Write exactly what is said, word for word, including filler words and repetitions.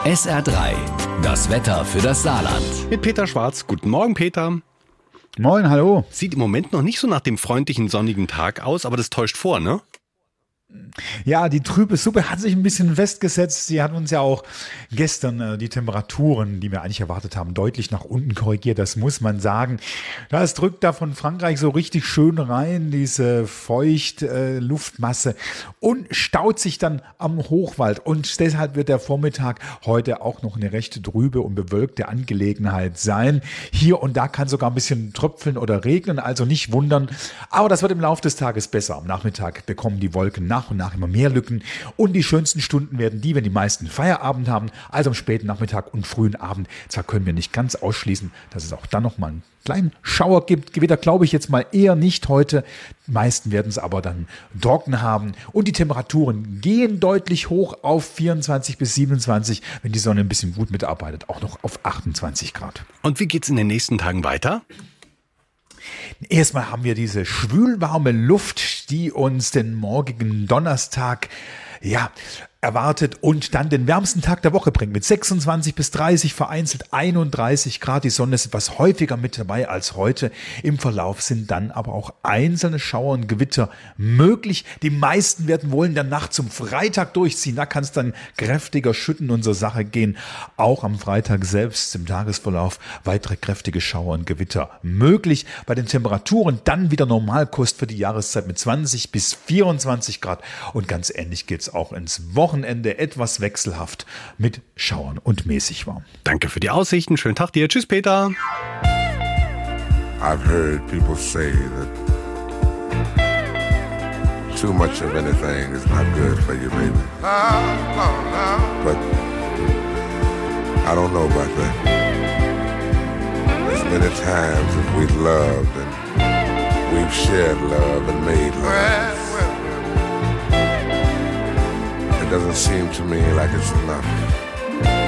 S R drei, das Wetter für das Saarland. Mit Peter Schwarz. Guten Morgen, Peter. Moin, hallo. Sieht im Moment noch nicht so nach dem freundlichen, sonnigen Tag aus, aber das täuscht vor, ne? Ja, die trübe Suppe hat sich ein bisschen festgesetzt. Sie hat uns ja auch gestern äh, die Temperaturen, die wir eigentlich erwartet haben, deutlich nach unten korrigiert. Das muss man sagen. Das drückt da von Frankreich so richtig schön rein, diese feuchte äh, Luftmasse, und staut sich dann am Hochwald. Und deshalb wird der Vormittag heute auch noch eine recht trübe und bewölkte Angelegenheit sein. Hier und da kann sogar ein bisschen tröpfeln oder regnen, also nicht wundern. Aber das wird im Laufe des Tages besser. Am Nachmittag bekommen die Wolken nach und nach immer mehr Lücken, und die schönsten Stunden werden die, wenn die meisten Feierabend haben, also am späten Nachmittag und frühen Abend. Zwar können wir nicht ganz ausschließen, dass es auch dann noch mal einen kleinen Schauer gibt. Gewitter glaube ich jetzt mal eher nicht heute. Die meisten werden es aber dann trocken haben, und die Temperaturen gehen deutlich hoch auf vierundzwanzig bis siebenundzwanzig, wenn die Sonne ein bisschen gut mitarbeitet, auch noch auf achtundzwanzig Grad. Und wie geht's in den nächsten Tagen weiter? Erstmal haben wir diese schwülwarme Luft, die uns den morgigen Donnerstag, ja, erwartet und dann den wärmsten Tag der Woche bringt mit sechsundzwanzig bis dreißig, vereinzelt einunddreißig Grad. Die Sonne ist etwas häufiger mit dabei als heute. Im Verlauf sind dann aber auch einzelne Schauer und Gewitter möglich. Die meisten werden wohl in der Nacht zum Freitag durchziehen. Da kann es dann kräftiger schütten und zur Sache gehen. Auch am Freitag selbst im Tagesverlauf weitere kräftige Schauer und Gewitter möglich. Bei den Temperaturen dann wieder Normalkost für die Jahreszeit mit zwanzig bis vierundzwanzig Grad. Und ganz ähnlich geht es auch ins Wochenende. Wochenende etwas wechselhaft mit Schauern und mäßig warm. Danke für die Aussichten. Schönen Tag dir. Tschüss, Peter. I've heard people say that too much of anything is not good for you, baby. But I don't know about that. As many times as we've loved and we've shared love and made love, it doesn't seem to me like it's enough.